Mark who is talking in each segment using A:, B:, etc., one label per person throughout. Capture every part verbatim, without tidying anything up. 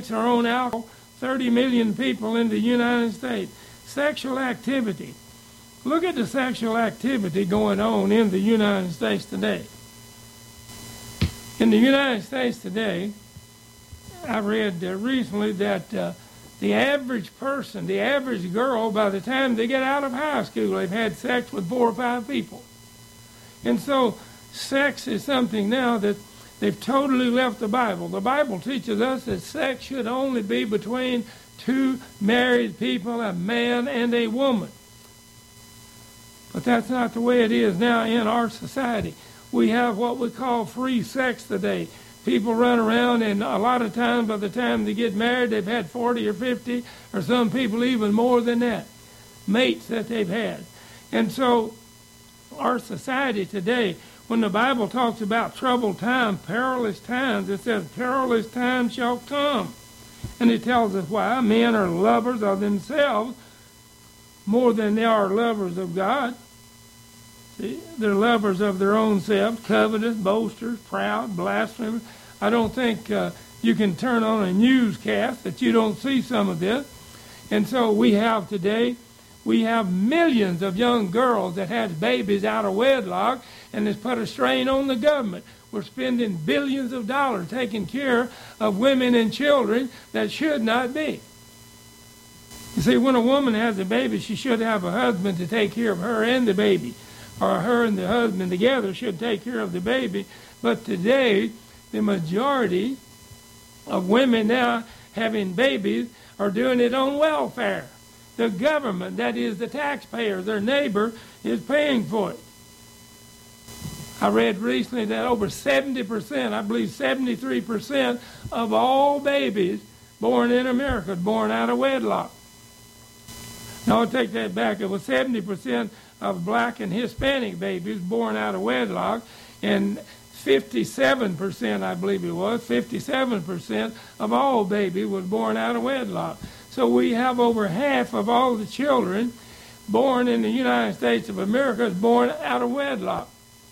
A: Our own alcohol, thirty million people in the United States. Sexual activity. Look at the sexual activity going on in the United States today. In the United States today, I read uh, recently that uh, the average person, the average girl, by the time they get out of high school, they've had sex with four or five people. And so sex is something now that they've totally left the Bible. The Bible teaches us that sex should only be between two married people, a man and a woman. But that's not the way it is now in our society. We have what we call free sex today. People run around, and a lot of times by the time they get married, they've had forty or fifty, or some people even more than that, mates that they've had. And so our society today, when the Bible talks about troubled times, perilous times, it says perilous times shall come. And it tells us why. Men are lovers of themselves more than they are lovers of God. See, they're lovers of their own selves, covetous, boasters, proud, blasphemers. I don't think uh, you can turn on a newscast that you don't see some of this. And so we have today, we have millions of young girls that have babies out of wedlock, and it's put a strain on the government. We're spending billions of dollars taking care of women and children that should not be. You see, when a woman has a baby, she should have a husband to take care of her and the baby. Or her and the husband together should take care of the baby. But today, the majority of women now having babies are doing it on welfare. The government, that is the taxpayer, their neighbor, is paying for it. I read recently that over seventy percent, I believe seventy-three percent of all babies born in America are born out of wedlock. Now, I'll take that back. It was seventy percent of black and Hispanic babies born out of wedlock, and fifty-seven percent, I believe it was, fifty-seven percent of all babies was born out of wedlock. So we have over half of all the children born in the United States of America is born out of wedlock.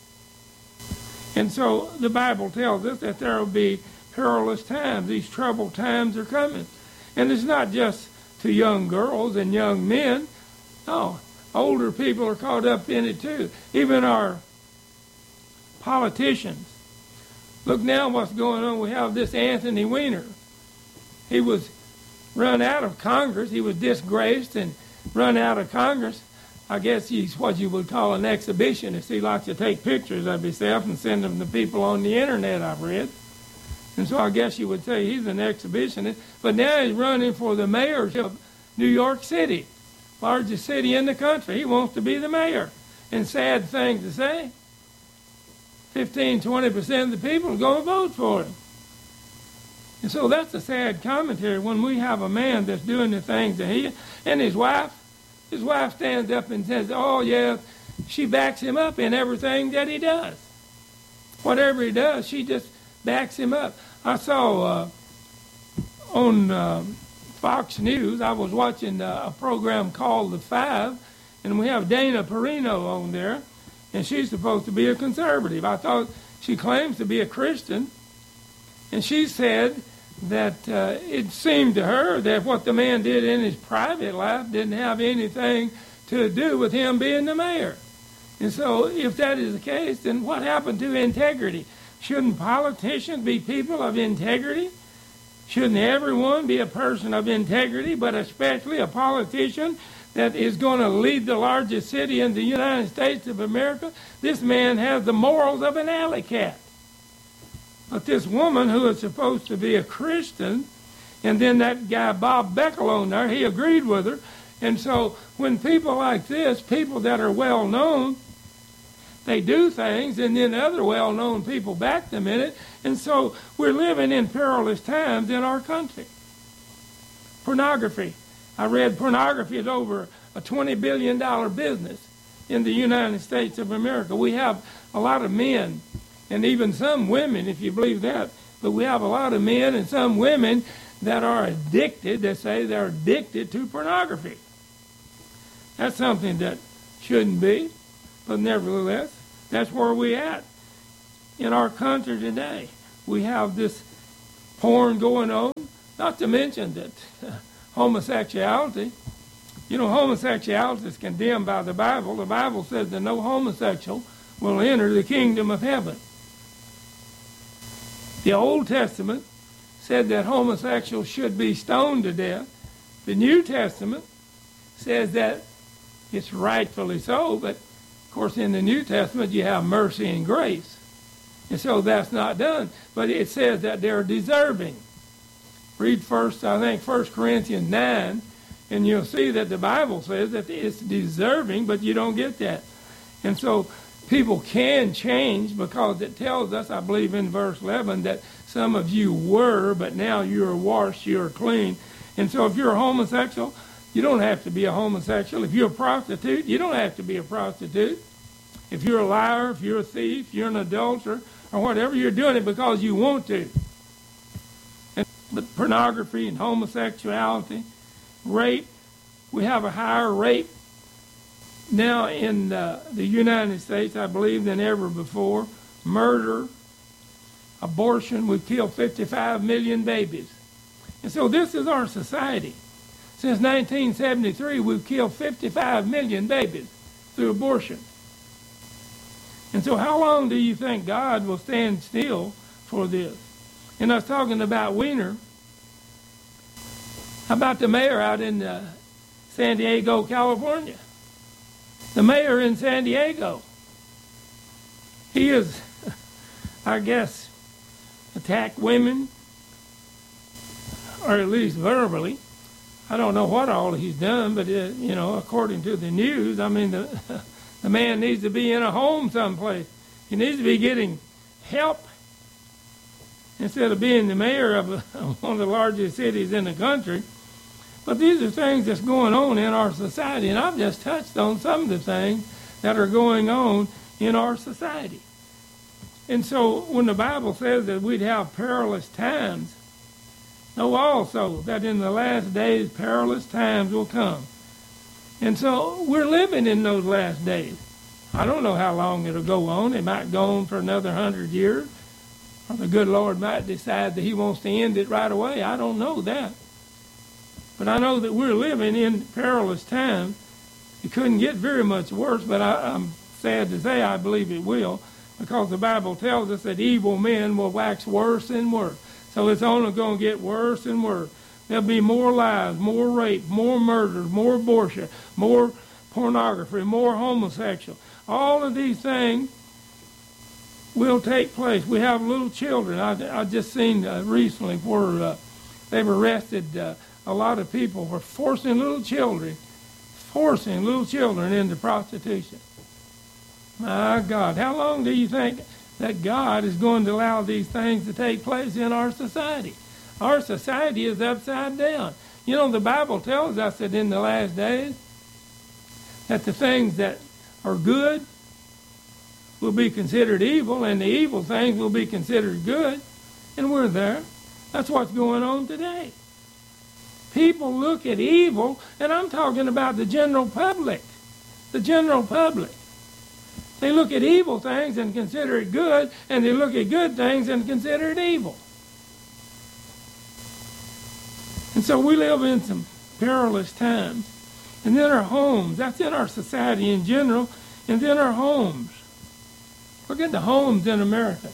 A: And so the Bible tells us that there will be perilous times. These troubled times are coming. And it's not just to young girls and young men. No, older people are caught up in it too. Even our politicians. Look now what's going on. We have this Anthony Weiner. He was run out of Congress. He was disgraced and run out of Congress. I guess he's what you would call an exhibitionist. He likes to take pictures of himself and send them to people on the internet, I've read. And so I guess you would say he's an exhibitionist. But now he's running for the mayorship of New York City, largest city in the country. He wants to be the mayor. And sad thing to say, fifteen, twenty percent of the people are going to vote for him. And so that's a sad commentary when we have a man that's doing the things that he, and his wife, his wife stands up and says, oh, yeah, she backs him up in everything that he does. Whatever he does, she just backs him up. I saw uh, on uh, Fox News, I was watching uh, a program called The Five, and we have Dana Perino on there, and she's supposed to be a conservative. I thought she claims to be a Christian, and she said that uh, it seemed to her that what the man did in his private life didn't have anything to do with him being the mayor. And so if that is the case, then what happened to integrity? Shouldn't politicians be people of integrity? Shouldn't everyone be a person of integrity, but especially a politician that is going to lead the largest city in the United States of America? This man has the morals of an alley cat. But this woman who is supposed to be a Christian, and then that guy Bob Beckel on there, he agreed with her. And so when people like this, people that are well-known, they do things, and then other well-known people back them in it. And so we're living in perilous times in our country. Pornography. I read pornography is over a twenty billion dollars business in the United States of America. We have a lot of men, and even some women, if you believe that, but we have a lot of men and some women that are addicted, they say they're addicted to pornography. That's something that shouldn't be, but nevertheless, that's where we're at in our country today. We have this porn going on. Not to mention that uh, homosexuality, you know, homosexuality is condemned by the Bible. The Bible says that no homosexual will enter the kingdom of heaven. The Old Testament said that homosexuals should be stoned to death. The New Testament says that it's rightfully so, but of course in the New Testament you have mercy and grace. And so that's not done. But it says that they're deserving. Read first, I think, First Corinthians nine, and you'll see that the Bible says that it's deserving, but you don't get that. And so people can change because it tells us, I believe in verse eleven, that some of you were, but now you're washed, you're clean. And so if you're a homosexual, you don't have to be a homosexual. If you're a prostitute, you don't have to be a prostitute. If you're a liar, if you're a thief, you're an adulterer, or whatever, you're doing it because you want to. And but pornography and homosexuality, rape, we have a higher rape now in uh, the United States, I believe, than ever before. Murder, abortion, we've killed fifty-five million babies. And so this is our society. Since nineteen seventy-three, we've killed fifty-five million babies through abortion. And so how long do you think God will stand still for this? And I was talking about Wiener. How about the mayor out in uh, San Diego, California? The mayor in San Diego. He is, I guess, attacked women, or at least verbally. I don't know what all he's done, but, uh, you know, according to the news, I mean, the, the man needs to be in a home someplace. He needs to be getting help instead of being the mayor of, a, of one of the largest cities in the country. But these are things that's going on in our society, and I've just touched on some of the things that are going on in our society. And so when the Bible says that we'd have perilous times, know also that in the last days perilous times will come. And so we're living in those last days. I don't know how long it'll go on. It might go on for another hundred years. Or the good Lord might decide that he wants to end it right away. I don't know that. But I know that we're living in perilous times. It couldn't get very much worse, but I, I'm sad to say I believe it will, because the Bible tells us that evil men will wax worse and worse. So it's only going to get worse and worse. There'll be more lies, more rape, more murders, more abortion, more pornography, more homosexual. All of these things will take place. We have little children. I, I just seen uh, recently where uh, they've arrested uh, a lot of people for forcing little children, forcing little children into prostitution. My God, how long do you think that God is going to allow these things to take place in our society? Our society is upside down. You know, the Bible tells us that in the last days, that the things that are good will be considered evil, and the evil things will be considered good. And we're there. That's what's going on today. People look at evil, and I'm talking about the general public. The general public. They look at evil things and consider it good, and they look at good things and consider it evil. And so we live in some perilous times. And then our homes, that's in our society in general, and then our homes. Look at the homes in America.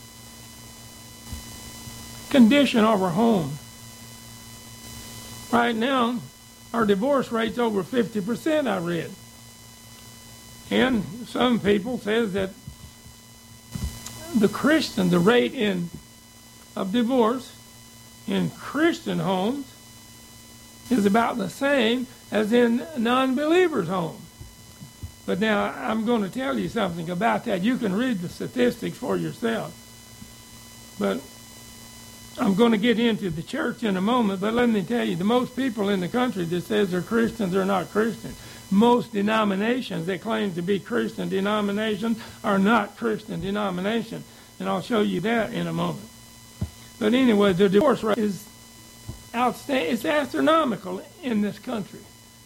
A: Condition of our home. Right now, our divorce rate's over fifty percent, I read. And some people says that the Christian, the rate in of divorce in Christian homes is about the same as in non-believers' homes. But now I'm going to tell you something about that. You can read the statistics for yourself. But I'm going to get into the church in a moment, but let me tell you, the most people in the country that says they're Christians are not Christians. Most denominations that claim to be Christian denominations are not Christian denominations. And I'll show you that in a moment. But anyway, the divorce rate is outstanding. It's astronomical in this country.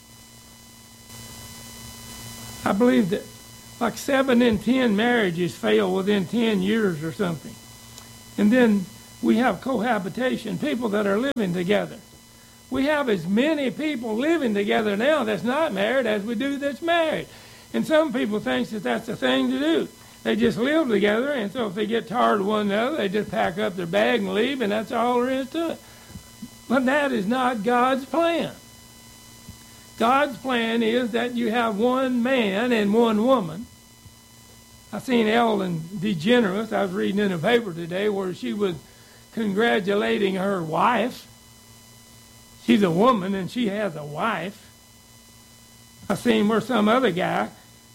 A: I believe that like seven in ten marriages fail within ten years or something. And then we have cohabitation, people that are living together. We have as many people living together now that's not married as we do that's married. And some people think that that's the thing to do. They just live together, and so if they get tired of one another, they just pack up their bag and leave, and that's all there is to it. But that is not God's plan. God's plan is that you have one man and one woman. I seen Ellen DeGeneres, I was reading in the paper today, where she was congratulating her wife. She's a woman, and she has a wife. I seen where some other guy,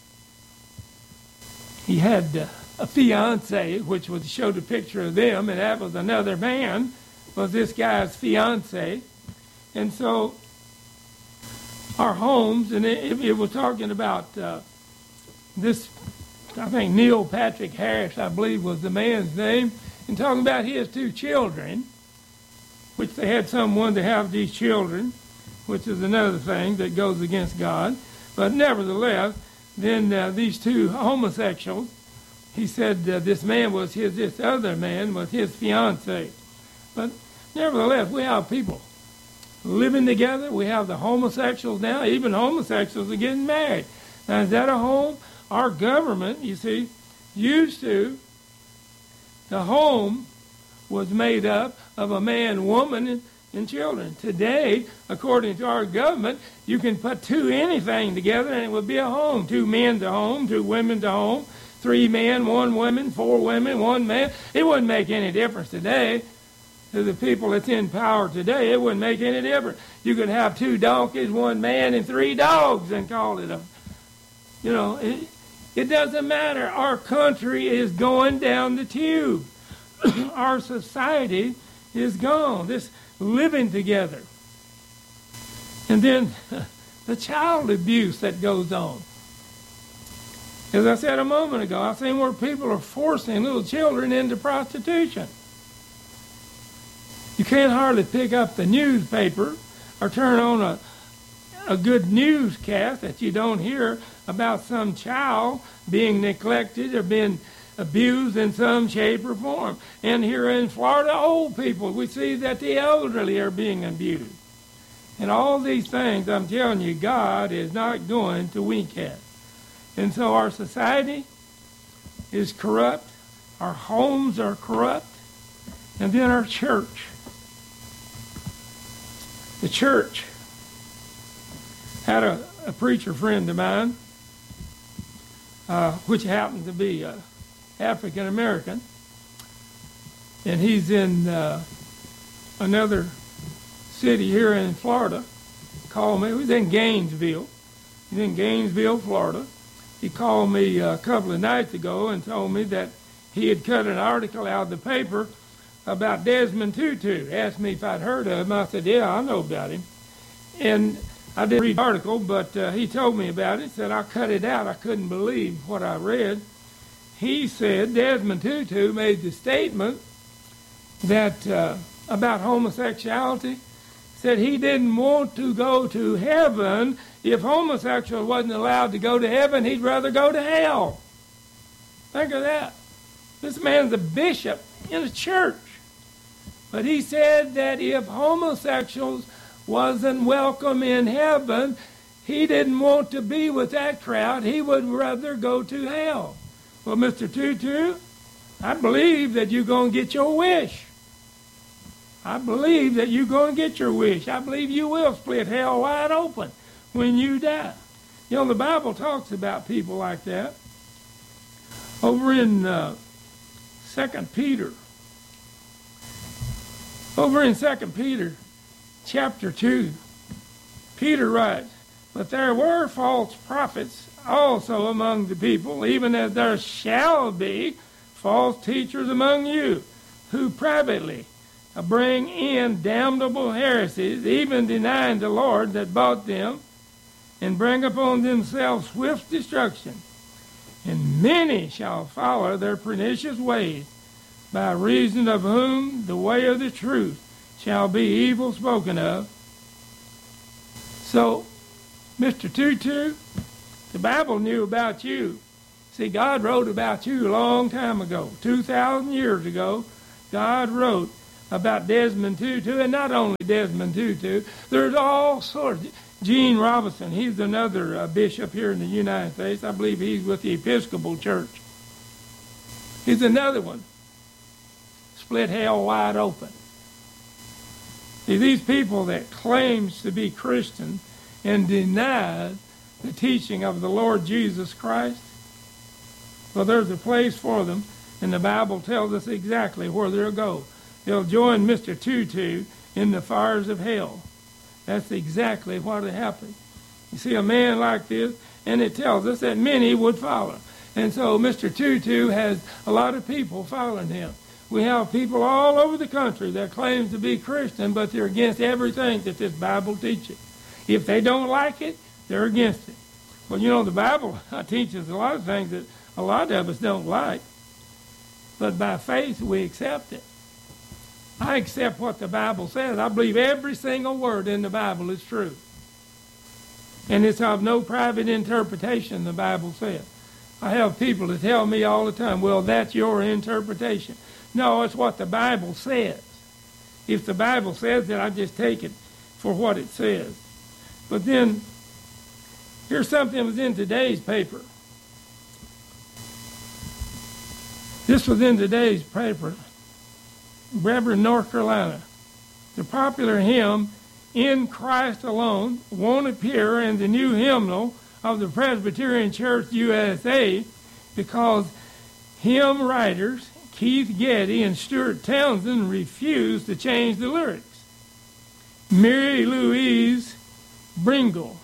A: he had uh, a fiance, which was showed a picture of them, and that was another man, was this guy's fiance. And so our homes, and it, it was talking about uh, this, I think Neil Patrick Harris, I believe was the man's name, and talking about his two children, which they had someone to have these children, which is another thing that goes against God. But nevertheless, then uh, these two homosexuals, he said uh, this man was his, this other man was his fiance. But nevertheless, we have people living together. We have the homosexuals now. Even homosexuals are getting married. Now, is that a home? Our government, you see, used to, the home was made up of a man, woman, and, and children. Today, according to our government, you can put two anything together and it would be a home. Two men to home, two women to home, three men, one woman, four women, one man. It wouldn't make any difference today to the people that's in power today. It wouldn't make any difference. You could have two donkeys, one man, and three dogs and call it a, you know, it, it doesn't matter. Our country is going down the tube. Our society is gone. This living together. And then the child abuse that goes on. As I said a moment ago, I've seen where people are forcing little children into prostitution. You can't hardly pick up the newspaper or turn on a, a good newscast that you don't hear about some child being neglected or being abused in some shape or form. And here in Florida, old people, we see that the elderly are being abused. And all these things, I'm telling you, God is not going to wink at. And so our society is corrupt, our homes are corrupt, and then our church. The church had a, a preacher friend of mine, uh, which happened to be uh, African American, and he's in uh, another city here in Florida. Called me. He was in Gainesville. He's in Gainesville, Florida. He called me a couple of nights ago and told me that he had cut an article out of the paper about Desmond Tutu. Asked me if I'd heard of him. I said, yeah, I know about him. And I didn't read the article, but uh, he told me about it. Said I cut it out. I couldn't believe what I read. He said Desmond Tutu made the statement that uh, about homosexuality, said he didn't want to go to heaven. If homosexual wasn't allowed to go to heaven, he'd rather go to hell. Think of that. This man's a bishop in a church. But he said that if homosexuals wasn't welcome in heaven, he didn't want to be with that crowd. He would rather go to hell. Well, Mister Tutu, I believe that you're going to get your wish. I believe that you're going to get your wish. I believe you will split hell wide open when you die. You know, the Bible talks about people like that. Over in uh, Second Peter, over in Second Peter, chapter two, Peter writes, but there were false prophets also among the people, even as there shall be false teachers among you, who privately bring in damnable heresies, even denying the Lord that bought them, and bring upon themselves swift destruction. And many shall follow their pernicious ways, by reason of whom the way of the truth shall be evil spoken of. So, Mister Tutu, the Bible knew about you. See, God wrote about you a long time ago, two thousand years ago, God wrote about Desmond Tutu, and not only Desmond Tutu, there's all sorts. Gene Robinson, he's another uh, bishop here in the United States. I believe he's with the Episcopal Church. He's another one. Split hell wide open. See, these people that claims to be Christian and denies the teaching of the Lord Jesus Christ, well, there's a place for them, and the Bible tells us exactly where they'll go. They'll join Mister Tutu in the fires of hell. That's exactly what had happened. You see a man like this, and it tells us that many would follow. And so Mister Tutu has a lot of people following him. We have people all over the country that claim to be Christian, but they're against everything that this Bible teaches. If they don't like it, they're against it. Well, you know, the Bible teaches a lot of things that a lot of us don't like, but by faith we accept it. I accept what the Bible says. I believe every single word in the Bible is true. And it's of no private interpretation, the Bible says. I have people that tell me all the time, well, that's your interpretation. No, it's what the Bible says. If the Bible says it, I just take it for what it says. But then, here's something that was in today's paper. This was in today's paper. Reverend, North Carolina. The popular hymn, In Christ Alone, won't appear in the new hymnal of the Presbyterian Church U S A because hymn writers Keith Getty and Stuart Townsend refused to change the lyrics. Mary Louise Bringle,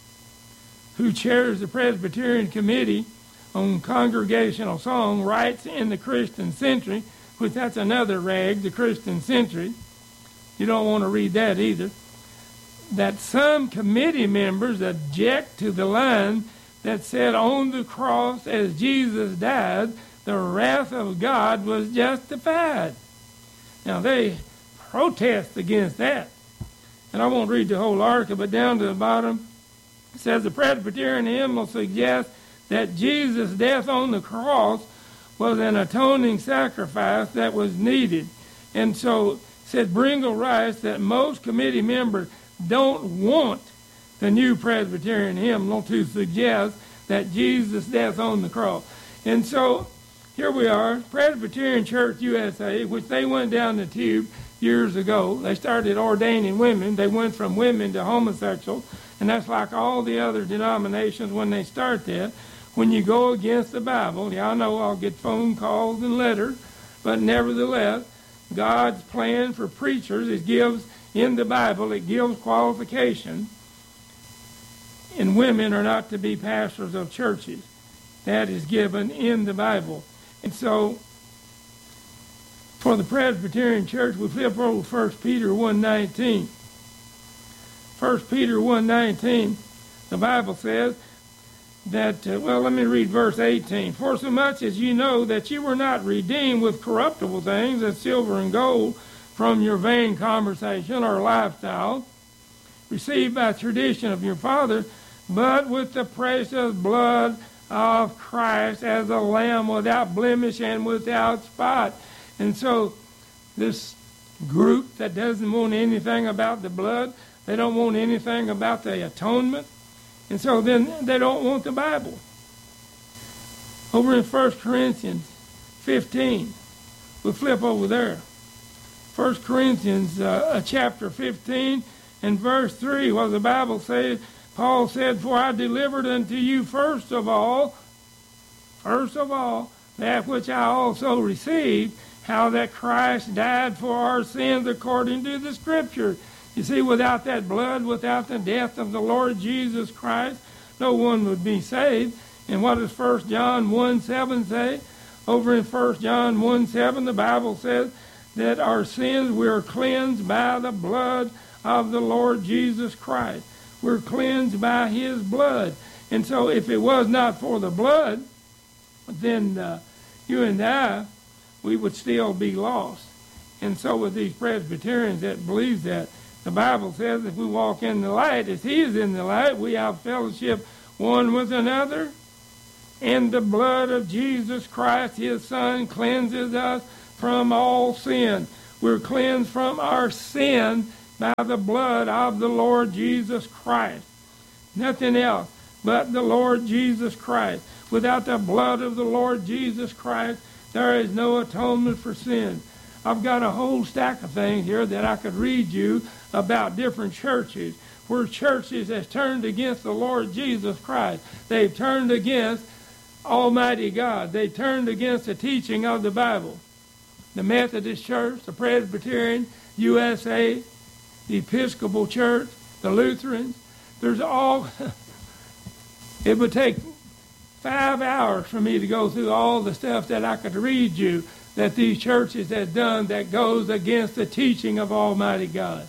A: who chairs the Presbyterian Committee on Congregational Song, writes in the Christian Century, which that's another rag, the Christian Century. You don't want to read that either. That some committee members object to the line that said, on the cross as Jesus died, the wrath of God was justified. Now they protest against that. And I won't read the whole article, but down to the bottom, it says the Presbyterian hymnal suggests that Jesus' death on the cross was an atoning sacrifice that was needed. And so, said Bringle writes that most committee members don't want the new Presbyterian hymnal to suggest that Jesus' death on the cross. And so, here we are, Presbyterian Church U S A, which they went down the tube years ago. They started ordaining women. They went from women to homosexuals. And that's like all the other denominations when they start that. When you go against the Bible, yeah, I know I'll get phone calls and letters, but nevertheless, God's plan for preachers, it gives, in the Bible, it gives qualifications, and women are not to be pastors of churches. That is given in the Bible. And so, for the Presbyterian Church, we flip over First Peter one nineteen. First Peter one nineteen, the Bible says, that, uh, well, let me read verse eighteen. For so much as you know that you were not redeemed with corruptible things, as silver and gold, from your vain conversation or lifestyle, received by tradition of your fathers, but with the precious blood of Christ as a lamb without blemish and without spot. And so this group that doesn't want anything about the blood, they don't want anything about the atonement, and so then they don't want the Bible. Over in First Corinthians fifteen, we'll flip over there. First Corinthians uh, chapter fifteen and verse three, what the Bible says, Paul said, for I delivered unto you first of all, first of all, that which I also received, how that Christ died for our sins according to the Scripture. You see, without that blood, without the death of the Lord Jesus Christ, no one would be saved. And what does First John one seven say? Over in First John one seven, the Bible says that our sins, we are cleansed by the blood of the Lord Jesus Christ. We're cleansed by His blood. And so if it was not for the blood, then uh, you and I, we would still be lost. And so with these Presbyterians that believe that, the Bible says if we walk in the light, as He is in the light, we have fellowship one with another. And the blood of Jesus Christ, His Son, cleanses us from all sin. We're cleansed from our sin by the blood of the Lord Jesus Christ. Nothing else but the Lord Jesus Christ. Without the blood of the Lord Jesus Christ, there is no atonement for sin. I've got a whole stack of things here that I could read you about different churches, where churches have turned against the Lord Jesus Christ. They've turned against Almighty God. They turned against the teaching of the Bible. The Methodist Church, the Presbyterian, U S A, the Episcopal Church, the Lutherans. There's all... It would take five hours for me to go through all the stuff that I could read you that these churches have done that goes against the teaching of Almighty God.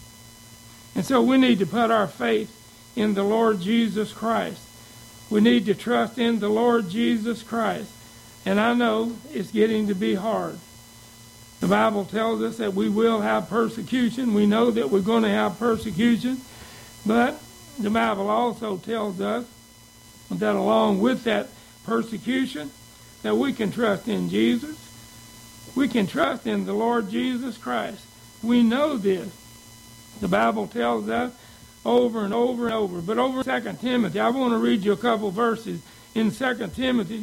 A: And so we need to put our faith in the Lord Jesus Christ. We need to trust in the Lord Jesus Christ. And I know it's getting to be hard. The Bible tells us that we will have persecution. We know that we're going to have persecution. But the Bible also tells us that along with that persecution, that we can trust in Jesus. We can trust in the Lord Jesus Christ. We know this. The Bible tells us over and over and over. But over in Second Timothy, I want to read you a couple verses in Second Timothy.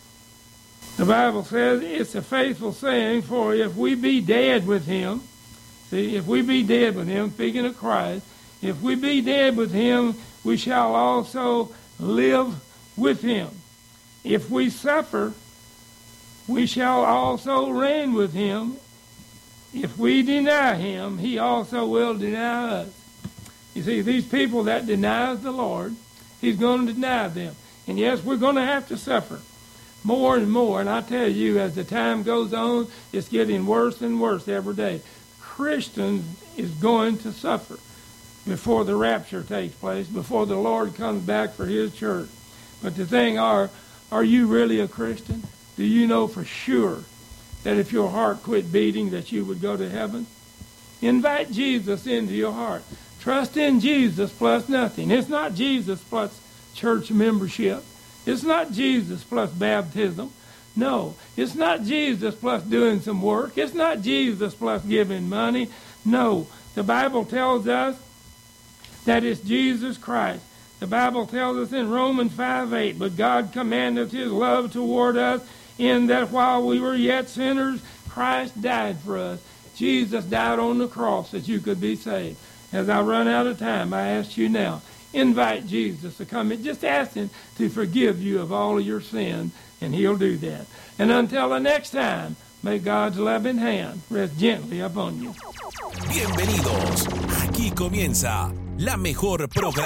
A: The Bible says, it's a faithful saying, for if we be dead with him, see, if we be dead with him, speaking of Christ, if we be dead with him, we shall also live with him. If we suffer, we shall also reign with him. If we deny him, he also will deny us. You see, these people that deny the Lord, he's going to deny them. And yes, we're going to have to suffer more and more. And I tell you, as the time goes on, it's getting worse and worse every day. Christians is going to suffer before the rapture takes place, before the Lord comes back for his church. But the thing are, are you really a Christian? Do you know for sure that if your heart quit beating that you would go to heaven? Invite Jesus into your heart. Trust in Jesus plus nothing. It's not Jesus plus church membership. It's not Jesus plus baptism. No, it's not Jesus plus doing some work. It's not Jesus plus giving money. No, the Bible tells us that it's Jesus Christ. The Bible tells us in Romans five eight, but God commandeth his love toward us in that while we were yet sinners, Christ died for us. Jesus died on the cross that you could be saved. As I run out of time, I ask you now, invite Jesus to come in. Just ask him to forgive you of all of your sins, and he'll do that. And until the next time, may God's loving hand rest gently upon you.
B: Bienvenidos. Aquí comienza la mejor programación.